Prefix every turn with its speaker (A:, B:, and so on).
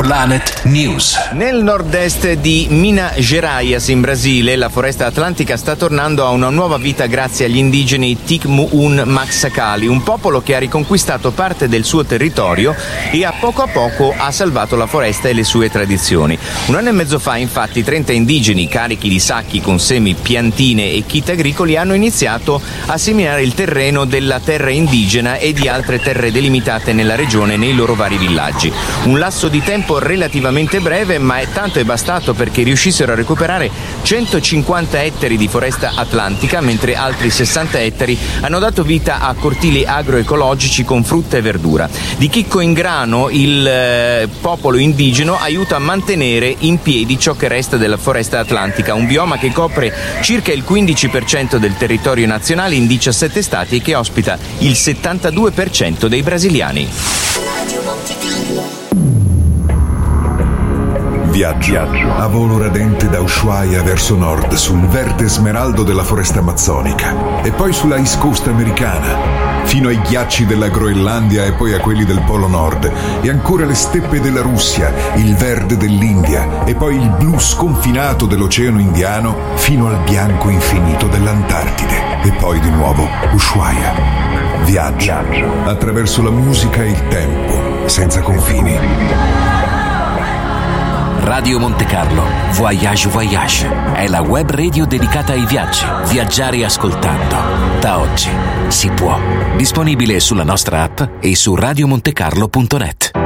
A: Planet News.
B: Nel nord-est di Minas Gerais, in Brasile, la foresta atlantica sta tornando a una nuova vita grazie agli indigeni Tikmuun Maxakali, un popolo che ha riconquistato parte del suo territorio e a poco ha salvato la foresta e le sue tradizioni. Un anno e mezzo fa, infatti, 30 indigeni carichi di sacchi con semi, piantine e kit agricoli hanno iniziato a seminare il terreno della terra indigena e di altre terre delimitate nella regione nei loro vari villaggi. Un lasso di tempo relativamente breve, ma tanto è bastato perché riuscissero a recuperare 150 ettari di foresta atlantica, mentre altri 60 ettari hanno dato vita a cortili agroecologici con frutta e verdura. Di chicco in grano, il popolo indigeno aiuta a mantenere in piedi ciò che resta della foresta atlantica, un bioma che copre circa il 15% del territorio nazionale in 17 stati e che ospita il 72% dei brasiliani.
C: Viaggio a volo radente da Ushuaia verso nord sul verde smeraldo della foresta amazzonica e poi sulla East Coast americana, fino ai ghiacci della Groenlandia e poi a quelli del Polo Nord e ancora le steppe della Russia, il verde dell'India e poi il blu sconfinato dell'Oceano Indiano fino al bianco infinito dell'Antartide e poi di nuovo Ushuaia. Viaggio attraverso la musica e il tempo senza confini.
A: Radio Monte Carlo, Voyage Voyage, è la web radio dedicata ai viaggi. Viaggiare ascoltando. Da oggi si può. Disponibile sulla nostra app e su radiomontecarlo.net.